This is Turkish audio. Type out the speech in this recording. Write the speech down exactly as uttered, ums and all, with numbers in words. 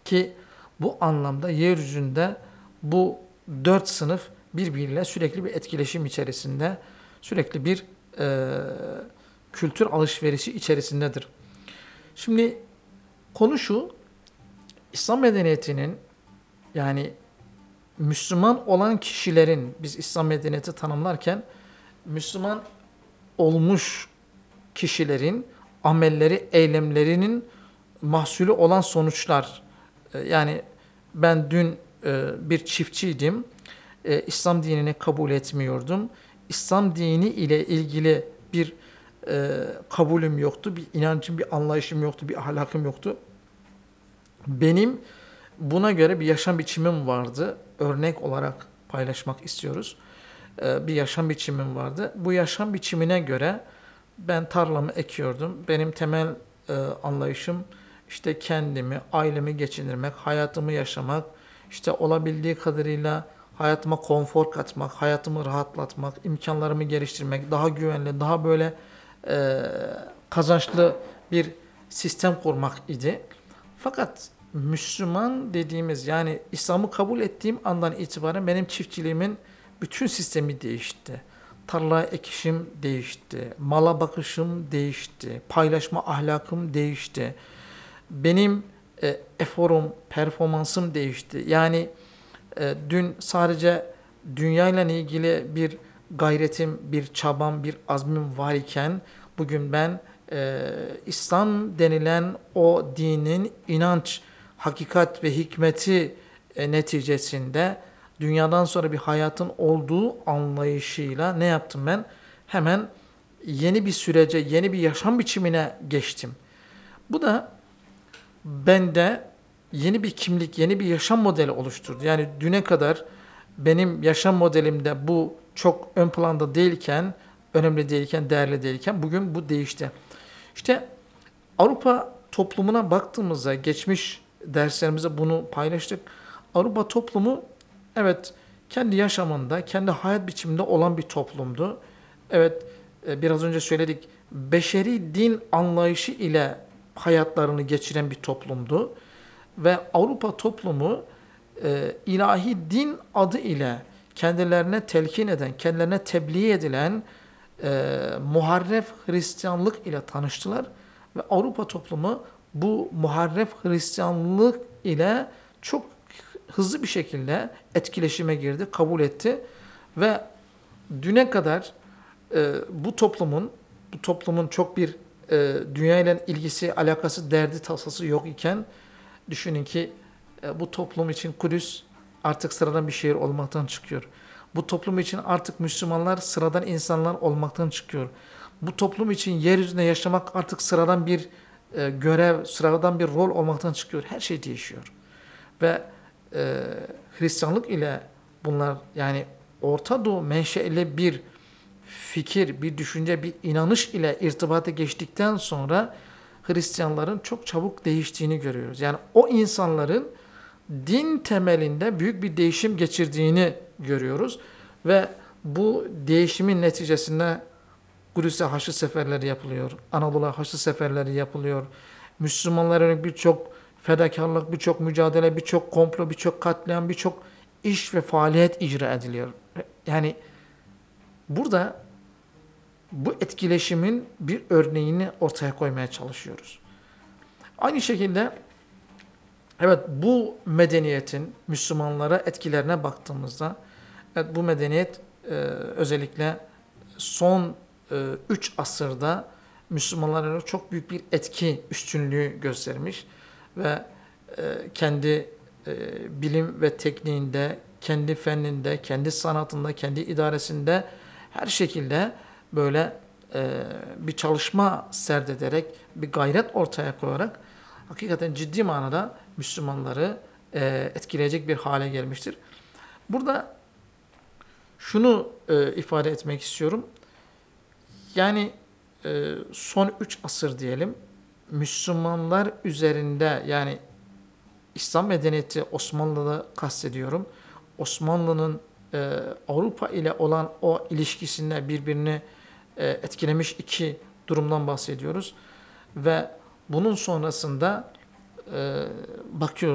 Ki bu anlamda yeryüzünde bu dört sınıf birbiriyle sürekli bir etkileşim içerisinde, sürekli bir e, kültür alışverişi içerisindedir. Şimdi konu şu, İslam medeniyetinin, yani Müslüman olan kişilerin, biz İslam medeniyeti tanımlarken Müslüman olmuş kişilerin amelleri, eylemlerinin mahsulü olan sonuçlar. E, Yani ben dün e, bir çiftçiydim. E, İslam dinini kabul etmiyordum. İslam dini ile ilgili bir e, kabulüm yoktu, bir inancım, bir anlayışım yoktu, bir ahlakım yoktu. Benim buna göre bir yaşam biçimim vardı. Örnek olarak paylaşmak istiyoruz. E, bir yaşam biçimim vardı. Bu yaşam biçimine göre ben tarlamı ekiyordum. Benim temel e, anlayışım işte kendimi, ailemi geçindirmek, hayatımı yaşamak, işte olabildiği kadarıyla hayatıma konfor katmak, hayatımı rahatlatmak, imkanlarımı geliştirmek, daha güvenli, daha böyle e, kazançlı bir sistem kurmak idi. Fakat Müslüman dediğimiz, yani İslam'ı kabul ettiğim andan itibaren benim çiftçiliğimin bütün sistemi değişti. Tarlaya ekişim değişti, mala bakışım değişti, paylaşma ahlakım değişti. Benim e, eforum, performansım değişti. Yani e, dün sadece dünyayla ilgili bir gayretim, bir çabam, bir azmim var iken bugün ben e, İslam denilen o dinin inanç, hakikat ve hikmeti e, neticesinde dünyadan sonra bir hayatın olduğu anlayışıyla ne yaptım ben? Hemen yeni bir sürece, yeni bir yaşam biçimine geçtim. Bu da bende yeni bir kimlik, yeni bir yaşam modeli oluşturdu. Yani düne kadar benim yaşam modelimde bu çok ön planda değilken, önemli değilken, değerli değilken bugün bu değişti. İşte Avrupa toplumuna baktığımızda, geçmiş derslerimizde bunu paylaştık. Avrupa toplumu, evet, kendi yaşamında, kendi hayat biçiminde olan bir toplumdu. Evet, e, biraz önce söyledik, beşeri din anlayışı ile hayatlarını geçiren bir toplumdu. Ve Avrupa toplumu e, ilahi din adı ile kendilerine telkin eden, kendilerine tebliğ edilen e, muharref Hristiyanlık ile tanıştılar. Ve Avrupa toplumu bu muharref Hristiyanlık ile çok hızlı bir şekilde etkileşime girdi, kabul etti. Ve düne kadar e, bu toplumun, bu toplumun çok bir e, dünya ile ilgisi, alakası, derdi, tasası yok iken, düşünün ki e, bu toplum için Kudüs artık sıradan bir şehir olmaktan çıkıyor. Bu toplum için artık Müslümanlar sıradan insanlar olmaktan çıkıyor. Bu toplum için yeryüzünde yaşamak artık sıradan bir e, görev, sıradan bir rol olmaktan çıkıyor. Her şey değişiyor. Ve e, Hristiyanlık ile bunlar, yani Orta Doğu menşeli bir fikir, bir düşünce, bir inanış ile irtibata geçtikten sonra Hristiyanların çok çabuk değiştiğini görüyoruz. Yani o insanların din temelinde büyük bir değişim geçirdiğini görüyoruz. Ve bu değişimin neticesinde Kudüs'e haçlı seferleri yapılıyor. Anadolu'ya haçlı seferleri yapılıyor. Müslümanların birçok fedakarlık, birçok mücadele, birçok komplo, birçok katliam, birçok iş ve faaliyet icra ediliyor. Yani burada bu etkileşimin bir örneğini ortaya koymaya çalışıyoruz. Aynı şekilde evet, bu medeniyetin Müslümanlara etkilerine baktığımızda, evet, bu medeniyet e, özellikle son e, üç asırda Müslümanlara çok büyük bir etki üstünlüğü göstermiş ve e, kendi e, bilim ve tekniğinde, kendi fenninde, kendi sanatında, kendi idaresinde her şekilde böyle e, bir çalışma serdederek, bir gayret ortaya koyarak hakikaten ciddi manada Müslümanları e, etkileyecek bir hale gelmiştir. Burada şunu e, ifade etmek istiyorum. Yani e, son üç asır diyelim, Müslümanlar üzerinde, yani İslam medeniyeti, Osmanlı'da kastediyorum. Osmanlı'nın e, Avrupa ile olan o ilişkisinde birbirini e, etkilemiş iki durumdan bahsediyoruz. Ve bunun sonrasında e, bakıyoruz.